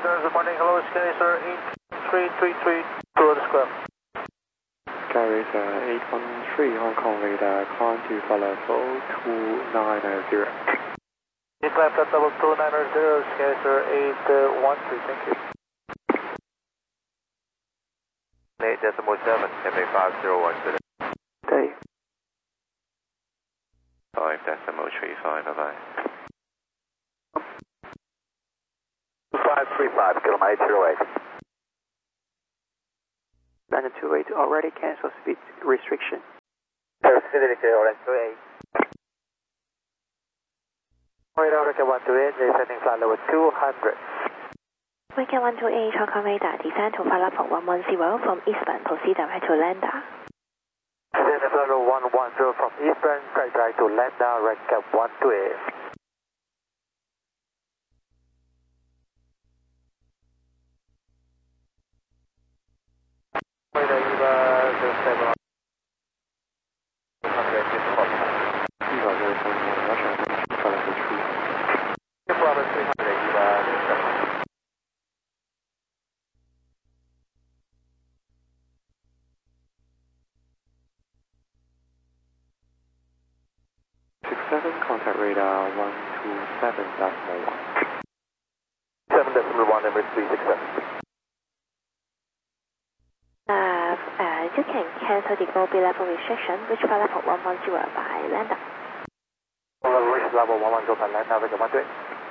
good morning. Hello, Sky Sir 8333 to the square. Sky 813 Hong Kong radar, climb to flight level 290. Climb flight level 290, Sky Sir 813, thank you. 8.7, MA501 today. Okay. 5.35, bye-bye. 2535, kilometer 808. London 28 already cancel speed restriction. Fidelity Orange 28. Radar Radar 128, descending flight level 200. Weekend 128 Hong Kong radar, descend to flight level 110 from eastbound, proceed direct to Landa. Descending flight level 110 from eastbound, direct to Landa, Radar 128. Contact radar 127.1. 7.1, number 367. You can cancel the GO level restriction, reach flight level 110 by Landa. Reach level 110 by Landa, Radar 128.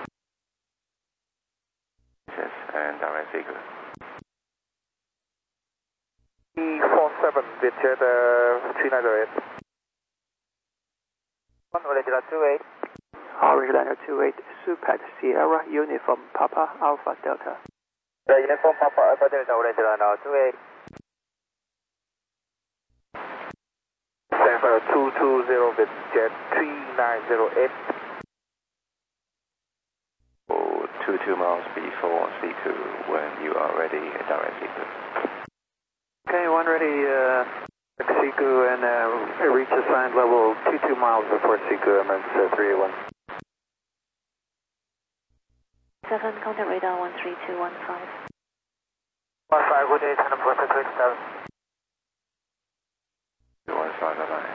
Yes, and direct seeker. E47, Vietjet 398. Radar 28. Orange Liner 28, Supat Sierra Uniform Papa Alpha Delta. Uniform Papa Alpha Delta, Orange Liner 28. Stand for 220 with jet 3908. 22 miles before speak to when you are ready, direct seeker. Okay, one ready, Siku and reach assigned level 22 miles before Siku, MS 381. 7 contact radar 13215. 15, good day, 10 for 27. 215, bye-bye.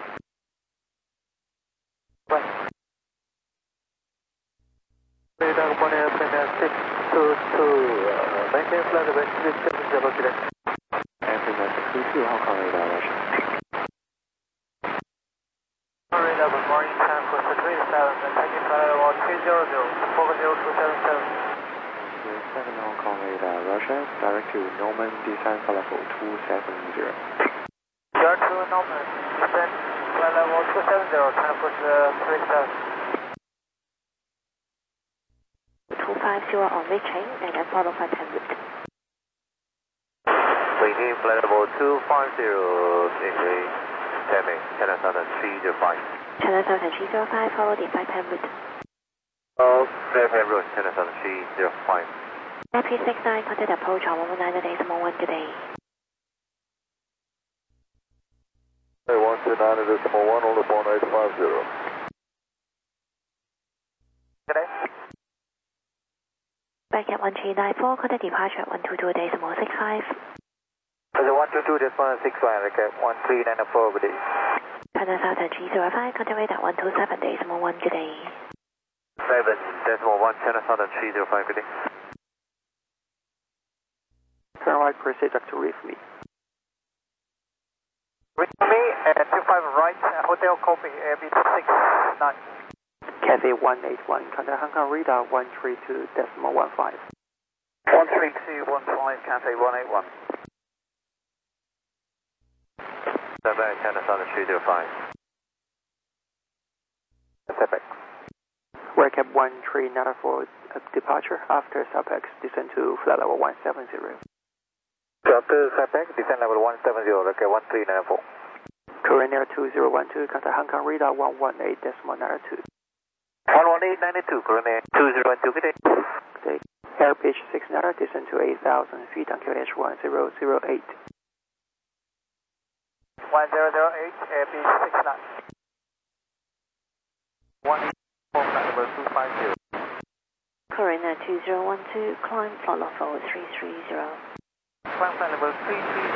Radar 10622, maintain flight level 370 today. Ambulance 22 Hong Kong radar, Russia. Radar, good morning, 10 for 37, and taking flight level 300, 40277. 7 Hong Kong radar, Russia, direct to Norman, descend flight level 270. Yard to Norman, descend flight level 270, 10 for 37. 250 on reaching, and then follow 5 route. Waiting flight level 250, English, Tammy, China Southern 305. China Southern 305, follow the 5 route. Oh, 5 route, China Southern 305. IP69, contact approach on 119.1 today. 129.1, all upon 850. Today? Back at 1394, contact departure 122.65. 122.65, okay, 1394, good day. China Southern 305, contact radar 127.1 today. 7.1, China Southern 305, good day. Turn right, proceed to reef me. Reach me at 25 right, Hotel Copy, AB69. Cathay 181, contact Hong Kong radar 132.15. 132.15, Cathay 181. Stand by, China Southern 305. Pacific. Wake-up 1394 departure after SUPEX, descend to flight level 170. After SUPEX, descend level 170, okay, 1394. Korean Air 2012, contact Hong Kong radar 118.92. 118.92, Korean Air 2012, good day. Okay. Air pitch 69, descend to 8,000 feet on QNH 1008. 1008, Air pitch 69. 184, number 250. Corona 2012, climb flight level 330. Climb flight level 330.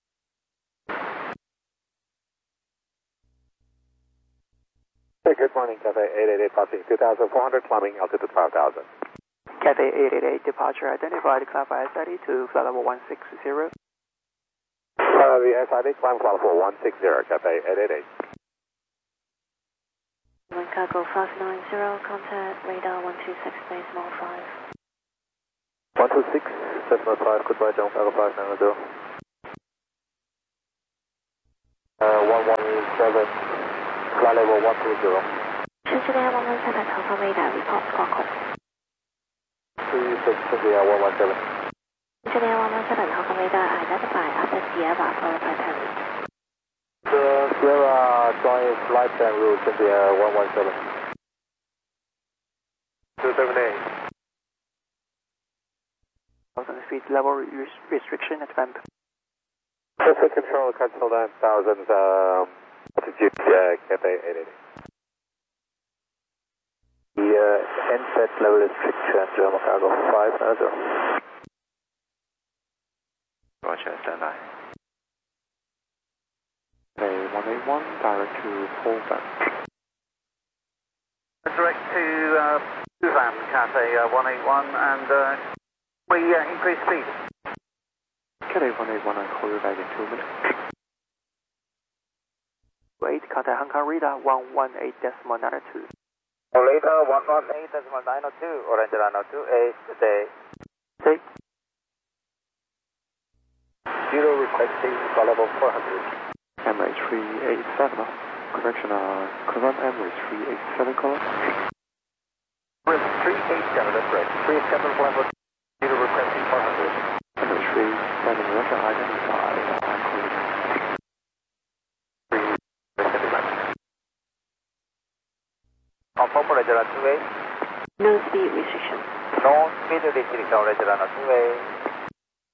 Hey, good morning, Cathay 888 passing 2,400, climbing altitude 5,000. Cathay 888 departure identified, climb by SID to flight level 160. The SID climb flight level 160, Cathay 888. Wind cargo 590, contact radar 126, decimal 5. 126, decimal 5, goodbye, John cargo 590. 117, flight level 120. Cincinnati 117, Alpha radar, report squawk. 36, Cincinnati 117. Cincinnati 117, Alpha radar, identified after Sierra, followed by Paris. The Sierra joint flight plan route, Cincinnati 117. 278. 1,000 feet level restriction at ramp. Traffic control, cancel 9,000, altitude, Cathay 888. The NSET level restriction, German cargo 590. Roger, stand by. Cathay 181, direct to Fulham. Direct to Fulham, Cathay 181, and we increase speed. Cathay 181, I'll call you back in 2 minutes. Wait, contact Hong Kong radar 118.92. Later 118.902, Orange 902, today. Say, 0 requesting flight level 400. Emirates 387, correction, confirm Emirates 387 caller. Emirates 387, that's right. 387 flight level 0 requesting 400. Emirates 387, Russia identified, I'll call you back. Confirm Orange 2A. No speed restriction. No speed restriction, Orange 2A.